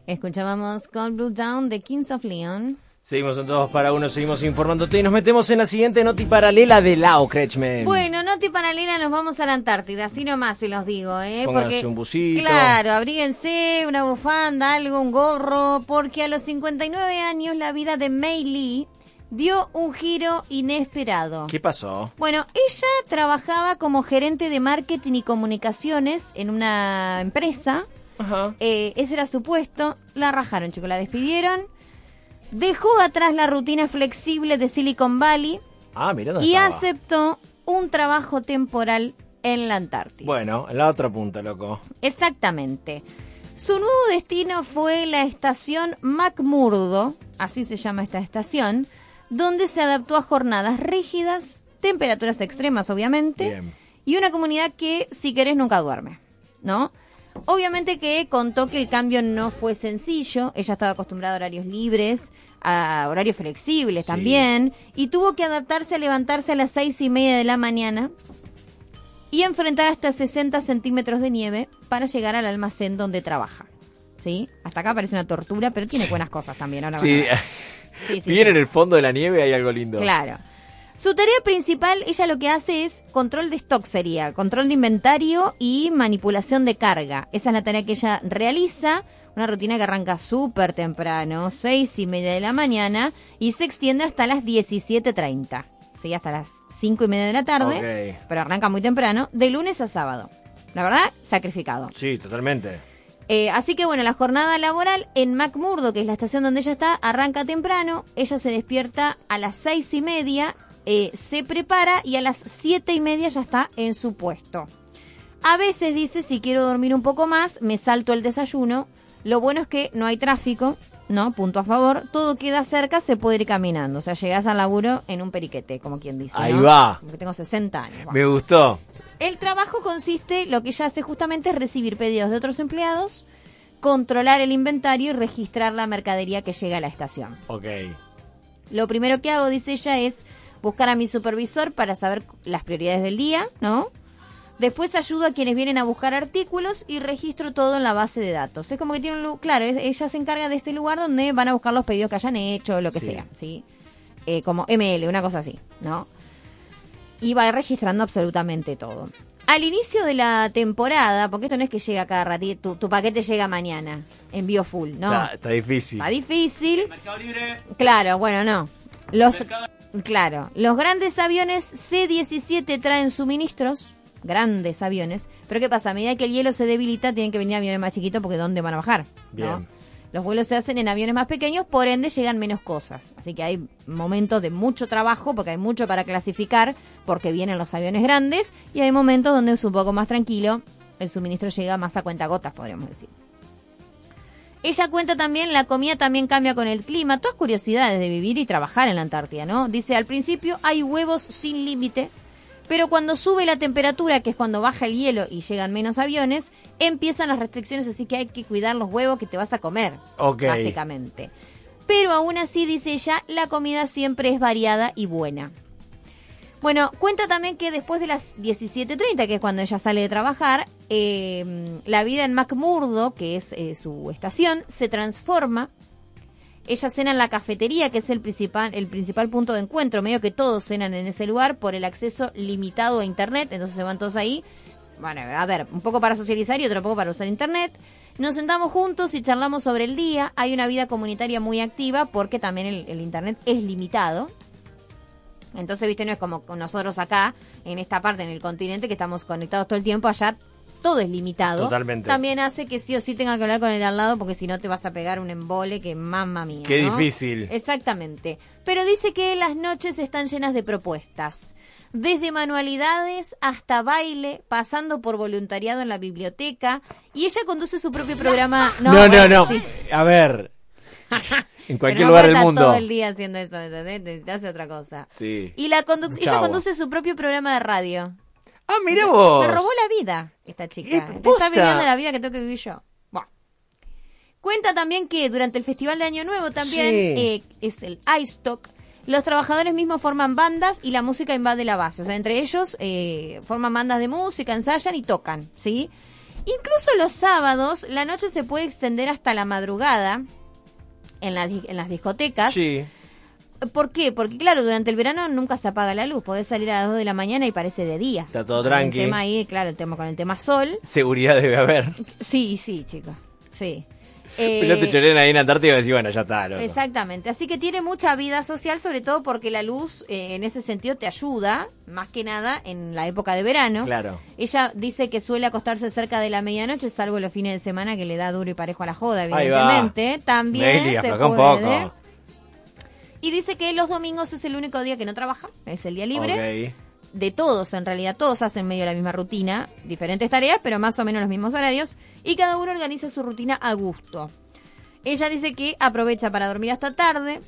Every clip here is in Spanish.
Escuchábamos Cold Blue Down de Kings of Leon. Seguimos en Todos para Uno, seguimos informándote y nos metemos en la siguiente noti paralela de Lao Kretschmann. Bueno, noti paralela, nos vamos a la Antártida, así nomás se los digo, Pónganse porque un busito. Claro, abríguense, una bufanda, algo, un gorro, porque a los 59 años la vida de Mei Lee dio un giro inesperado. ¿Qué pasó? Bueno, ella trabajaba como gerente de marketing y comunicaciones en una empresa. Ajá. Ese era su puesto. La rajaron, chicos, la despidieron. Dejó atrás la rutina flexible de Silicon Valley Mirá dónde y estaba. aceptó un trabajo temporal en la Antártida. Bueno, en la otra punta, loco. Exactamente. Su nuevo destino fue la estación McMurdo, así se llama esta estación, donde se adaptó a jornadas rígidas, temperaturas extremas, obviamente, Bien. y una comunidad que, si querés, nunca duerme, ¿no? Obviamente que contó que el cambio no fue sencillo, ella estaba acostumbrada a horarios libres, a horarios flexibles Sí. también, y tuvo que adaptarse a levantarse a las 6:30 de la mañana y enfrentar hasta 60 centímetros de nieve para llegar al almacén donde trabaja, ¿sí? Hasta acá parece una tortura, pero tiene buenas cosas también. Ahora Sí. van a ver. Sí, Bien, sí. en el fondo de la nieve hay algo lindo. Claro. Su tarea principal, ella lo que hace es control de stock, sería control de inventario y manipulación de carga. Esa es la tarea que ella realiza, una rutina que arranca súper temprano, 6:30 de la mañana, y se extiende hasta las 17:30, ¿sí? Hasta las 5:30 de la tarde, Ok. pero arranca muy temprano, de lunes a sábado. La verdad, sacrificado. Sí, totalmente. Así que bueno, la jornada laboral en McMurdo, que es la estación donde ella está, arranca temprano. Ella se despierta a las 6:30, se prepara y a las 7:30 ya está en su puesto. A veces dice, si quiero dormir un poco más, me salto el desayuno. Lo bueno es que no hay tráfico, ¿no? Punto a favor. Todo queda cerca, se puede ir caminando. O sea, llegás al laburo en un periquete, como quien dice, Ahí ¿no? va. Como que tengo 60 años. Va. Me gustó. El trabajo consiste, lo que ella hace justamente es recibir pedidos de otros empleados, controlar el inventario y registrar la mercadería que llega a la estación. Ok. Lo primero que hago, dice ella, es buscar a mi supervisor para saber las prioridades del día, ¿no? Después ayudo a quienes vienen a buscar artículos y registro todo en la base de datos. Es como que tiene un lugar, claro, ella se encarga de este lugar donde van a buscar los pedidos que hayan hecho, lo que Sí. sea, ¿sí? Como ML, una cosa así, ¿no? Y va registrando absolutamente todo. Al inicio de la temporada, porque esto no es que llega cada ratito, tu paquete llega mañana, envío full, ¿no? Está difícil. Está difícil. Claro, bueno, no. Los grandes aviones C-17 traen suministros, grandes aviones, pero ¿qué pasa? A medida que el hielo se debilita, tienen que venir aviones más chiquitos porque ¿dónde van a bajar? Bien. ¿No? Los vuelos se hacen en aviones más pequeños, por ende llegan menos cosas. Así que hay momentos de mucho trabajo, porque hay mucho para clasificar, porque vienen los aviones grandes, y hay momentos donde es un poco más tranquilo, el suministro llega más a cuentagotas, podríamos decir. Ella cuenta también, la comida también cambia con el clima, todas curiosidades de vivir y trabajar en la Antártida, ¿no? Dice, al principio hay huevos sin límite, pero cuando sube la temperatura, que es cuando baja el hielo y llegan menos aviones, empiezan las restricciones, así que hay que cuidar los huevos que te vas a comer, Ok. básicamente. Pero aún así, dice ella, la comida siempre es variada y buena. Bueno, cuenta también que después de las 17:30, que es cuando ella sale de trabajar, la vida en McMurdo, que es su estación, se transforma. Ella cena en la cafetería, que es el principal punto de encuentro, medio que todos cenan en ese lugar por el acceso limitado a internet, entonces se van todos ahí. Bueno, a ver, un poco para socializar y otro poco para usar internet. Nos sentamos juntos y charlamos sobre el día. Hay una vida comunitaria muy activa porque también el internet es limitado. Entonces, viste, no es como nosotros acá, en esta parte, en el continente, que estamos conectados todo el tiempo. Allá todo es limitado. Totalmente. También hace que sí o sí tenga que hablar con el de al lado, porque si no te vas a pegar un embole que mamma mía, Qué ¿no? difícil. Exactamente. Pero dice que las noches están llenas de propuestas. Desde manualidades hasta baile, pasando por voluntariado en la biblioteca. Y ella conduce su propio programa. No. Sí. A ver. En cualquier Pero no lugar puede del estar mundo. todo el día haciendo eso, ¿entendés? Te hace otra cosa. Sí. Y ella Chavo. conduce su propio programa de radio. Ah, mira vos. Me robó la vida esta chica. Te posta. está viviendo la vida que tengo que vivir yo. Bueno. Cuenta también que durante el Festival de Año Nuevo también, Sí. es el iStock, los trabajadores mismos forman bandas y la música invade la base. O sea, entre ellos forman bandas de música, ensayan y tocan, ¿sí? Incluso los sábados, la noche se puede extender hasta la madrugada en las discotecas. Sí. ¿Por qué? Porque claro, durante el verano nunca se apaga la luz. Podés salir a las 2 de la mañana y parece de día. Está todo tranqui. El tema ahí, claro, con el tema sol. Seguridad debe haber. Sí, chicos. Sí. Piloto chorena ahí en Antártida y decís, bueno, ya está, loco. Exactamente. Así que tiene mucha vida social, sobre todo porque la luz en ese sentido te ayuda, más que nada en la época de verano. Claro. Ella dice que suele acostarse cerca de la medianoche, salvo los fines de semana que le da duro y parejo a la joda, evidentemente. También Meli, se afloja un puede. poco. Y dice que los domingos es el único día que no trabaja, es el día libre. Okay. De todos, en realidad, todos hacen medio la misma rutina, diferentes tareas, pero más o menos los mismos horarios, y cada uno organiza su rutina a gusto. Ella dice que aprovecha para dormir hasta tarde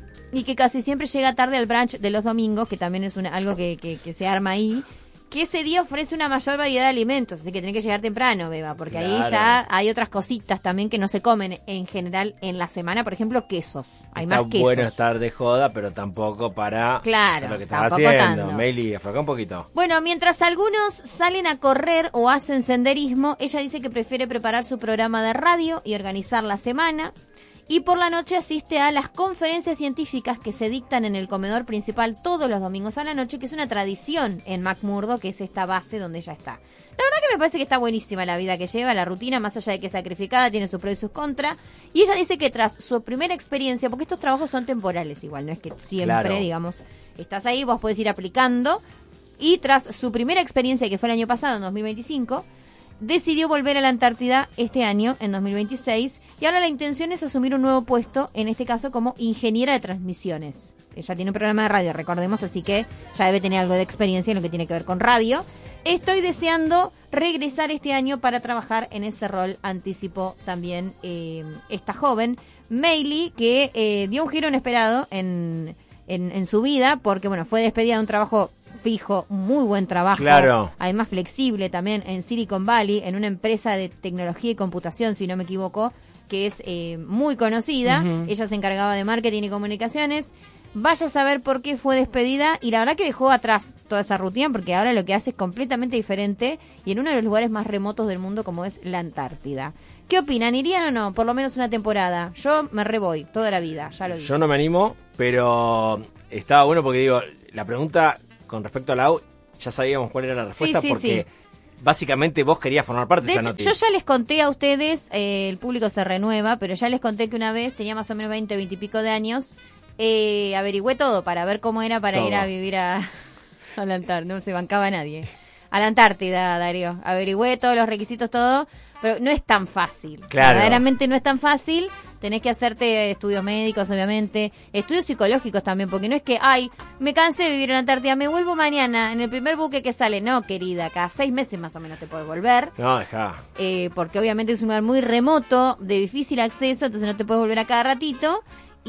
y que casi siempre llega tarde al brunch de los domingos, que también es algo que se arma ahí, que ese día ofrece una mayor variedad de alimentos, así que tenés que llegar temprano, Beba, porque Claro. ahí ya hay otras cositas también que no se comen en general en la semana, por ejemplo, quesos. Hay Está más quesos. bueno estar de joda, pero tampoco para Claro, hacer lo que estás tampoco haciendo. tanto. Meli, afloja un poquito. Bueno, mientras algunos salen a correr o hacen senderismo, ella dice que prefiere preparar su programa de radio y organizar la semana. Y por la noche asiste a las conferencias científicas que se dictan en el comedor principal todos los domingos a la noche, que es una tradición en McMurdo, que es esta base donde ella está. La verdad que me parece que está buenísima la vida que lleva, la rutina, más allá de que es sacrificada, tiene sus pros y sus contras. Y ella dice que tras su primera experiencia, porque estos trabajos son temporales igual, no es que siempre, Claro. digamos, estás ahí, vos podés ir aplicando. Y tras su primera experiencia, que fue el año pasado, en 2025, decidió volver a la Antártida este año, en 2026, y ahora la intención es asumir un nuevo puesto, en este caso como ingeniera de transmisiones. Ella tiene un programa de radio, recordemos, así que ya debe tener algo de experiencia en lo que tiene que ver con radio. Estoy deseando regresar este año para trabajar en ese rol, anticipó también esta joven, Meili, que dio un giro inesperado en su vida, porque bueno, fue despedida de un trabajo fijo, muy buen trabajo, Claro. además flexible también en Silicon Valley, en una empresa de tecnología y computación, si no me equivoco, que es muy conocida. Ujú. Ella se encargaba de marketing y comunicaciones. Vaya a saber por qué fue despedida, y la verdad que dejó atrás toda esa rutina, porque ahora lo que hace es completamente diferente y en uno de los lugares más remotos del mundo, como es la Antártida. ¿Qué opinan? ¿Irían o no? Por lo menos una temporada. Yo me voy toda la vida, ya lo dije. Yo no me animo, pero estaba bueno porque digo, la pregunta con respecto a la U, ya sabíamos cuál era la respuesta, sí, porque sí. Básicamente vos querías formar parte de De esa hecho, noticia. yo ya les conté a ustedes, el público se renueva, pero ya les conté que una vez, tenía más o menos 20 y pico de años, averigüé todo para ver cómo era para Todo. ir a vivir a la Antártida. No se bancaba nadie. A la Antártida, Darío. Averigüé todos los requisitos, todo, pero no es tan fácil. Claro. Verdaderamente no es tan fácil. Tenés que hacerte estudios médicos, obviamente, estudios psicológicos también, porque no es que, ay, me cansé de vivir en la Antártida, me vuelvo mañana en el primer buque que sale. No, querida, cada 6 meses más o menos te puedes volver. No, dejá. Porque obviamente es un lugar muy remoto, de difícil acceso, entonces no te puedes volver a cada ratito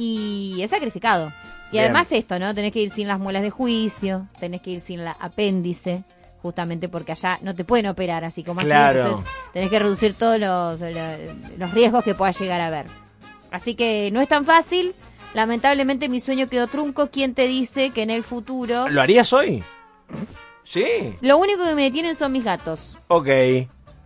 y es sacrificado. Y Bien. además esto, ¿no? Tenés que ir sin las muelas de juicio, tenés que ir sin la apéndice, justamente porque allá no te pueden operar así como Claro. así, entonces tenés que reducir todos los riesgos que puedas llegar a ver. Así que no es tan fácil, lamentablemente mi sueño quedó trunco. ¿Quién te dice que en el futuro... ¿Lo harías hoy? Sí. Lo único que me detienen son mis gatos, Ok. es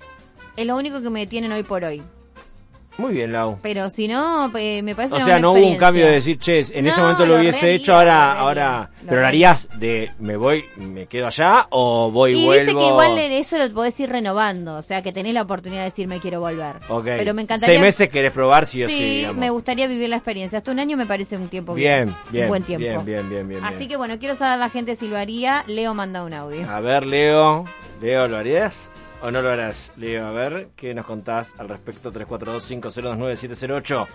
lo único que me detienen hoy por hoy. Muy bien, Lau. Pero si no, me parece O una sea, buena no hubo un experiencia. cambio de decir, che, en ese No, momento lo lo hubiese reharía, hecho, lo ahora, reharía, ahora. lo ¿Pero lo reharía. harías de me voy, me quedo allá o voy y Y vuelvo? viste que igual eso lo podés ir renovando, o sea, que tenés la oportunidad de decir me quiero volver. Ok. Pero me encantaría... 6 meses querés probar sí o sí, Sí, digamos. me gustaría vivir la experiencia. Hasta un año me parece un tiempo Bien, bien, un buen tiempo. bien. Así que bueno, quiero saber la gente si lo haría. Leo manda un audio. A ver, Leo, ¿lo harías o no lo harás? Leo, a ver, ¿qué nos contás al respecto? 342-502-9708.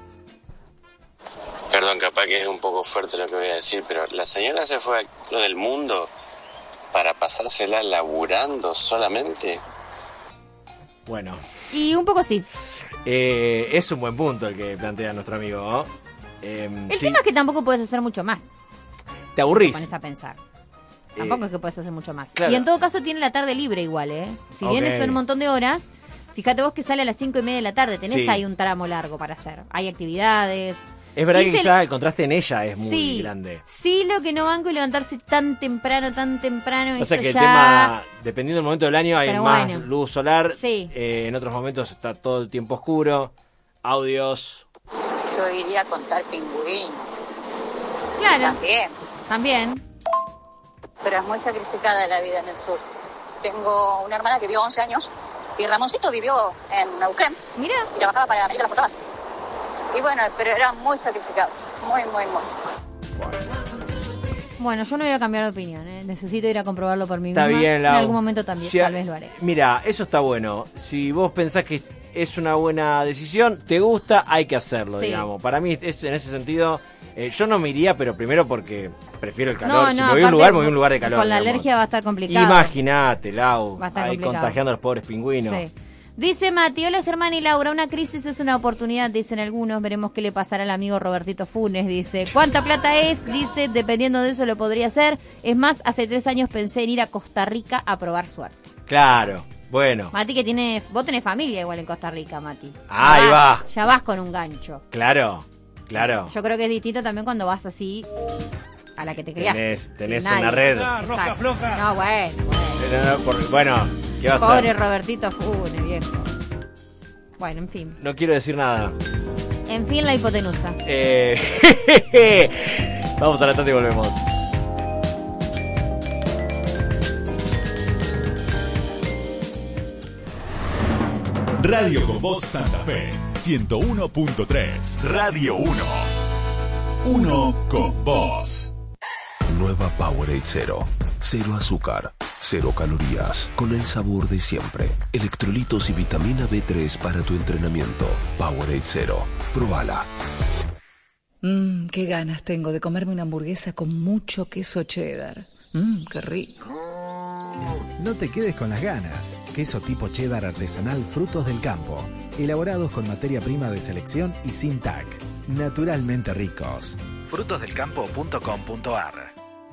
Perdón, capaz que es un poco fuerte lo que voy a decir, pero la señora se fue a lo del mundo para pasársela laburando solamente. Bueno, Y un poco sí. es un buen punto el que plantea nuestro amigo, ¿no? El Sí, tema es que tampoco puedes hacer mucho más. te Te aburrís. pones a pensar. Tampoco es que puedes hacer mucho más. claro. Y en todo caso tiene la tarde libre igual, ¿eh? Si bien Ok. son un montón de horas, fíjate vos que sale a las 5:30 de la tarde. Tenés Sí. ahí un tramo largo para hacer. Hay actividades. Es verdad Sí, que quizás el contraste en ella es muy sí, grande. Sí, lo que no banco es levantarse tan temprano. O sea eso que el ya... tema, dependiendo del momento del año, hay Pero más bueno. luz solar. Sí. En otros momentos está todo el tiempo oscuro. Audios. Yo iría a contar pingüinos. Claro, También. Pero es muy sacrificada la vida en el sur. Tengo una hermana que vivió 11 años y Ramoncito vivió en Neuquén. Mira. Y trabajaba para América La Portada. Y bueno, pero era muy sacrificado. Muy. Bueno, yo no voy a cambiar de opinión, ¿eh? Necesito ir a comprobarlo por mí Está misma. bien, Lau. En algún momento también, Si tal vez lo haré. Mira, eso está bueno. Si vos pensás que es una buena decisión, te gusta, hay que hacerlo, Sí. digamos. Para mí, en ese sentido, yo no me iría, pero primero porque prefiero el calor. Si me voy a un aparte, lugar, me voy a un lugar de calor. Con la digamos. alergia va a estar complicado. Imagínate, Lau, Va a estar ahí complicado. contagiando a los pobres pingüinos. Sí. Dice Mati, hola Germán y Laura, una crisis es una oportunidad, dicen algunos, veremos qué le pasará al amigo Robertito Funes, dice. ¿Cuánta plata es? Dice, dependiendo de eso lo podría hacer. Es más, hace 3 años pensé en ir a Costa Rica a probar suerte. Claro, bueno. Mati que vos tenés familia igual en Costa Rica, Mati. Ahí va. Ya vas con un gancho. Claro. Yo creo que es distinto también cuando vas así a la que te criaste. Tenés Sin una nadie. red. Exacto. No, bueno. Bueno, ¿qué vas a Pobre hacer? Robertito Funes, viejo. Bueno, en fin. No quiero decir nada. En fin, la hipotenusa. Vamos a la tanda y volvemos. Radio con Voz Santa Fe 101.3. Radio 1. Uno con vos. Nueva Powerade Zero. Cero azúcar, cero calorías, con el sabor de siempre. Electrolitos y vitamina B3 para tu entrenamiento. Powerade Zero. Probala. Qué ganas tengo de comerme una hamburguesa con mucho queso cheddar. Qué rico. No te quedes con las ganas. Queso tipo cheddar artesanal Frutos del Campo. Elaborados con materia prima de selección y sin TAC. Naturalmente ricos. frutosdelcampo.com.ar.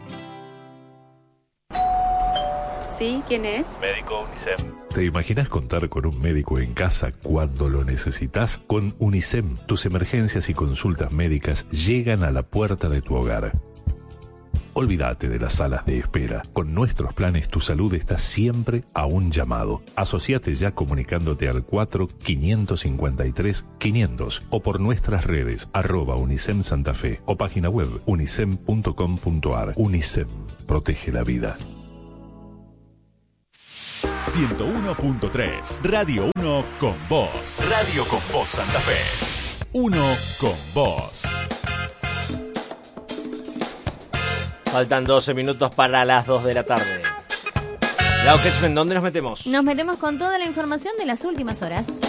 ¿Sí? ¿Quién es? Médico UNICEM. ¿Te imaginas contar con un médico en casa cuando lo necesitas? Con UNICEM, tus emergencias y consultas médicas llegan a la puerta de tu hogar. Olvídate de las salas de espera. Con nuestros planes, tu salud está siempre a un llamado. Asociate ya comunicándote al 4-553-500 o por nuestras redes, @UNICEM Santa Fe o página web unicem.com.ar. UNICEM. Protege la vida. 101.3. Radio 1 con vos. Radio con Voz Santa Fe. 1 con vos. Faltan 12 minutos para las 2 de la tarde. Lau Ketchman, ¿dónde nos metemos? Nos metemos con toda la información de las últimas horas.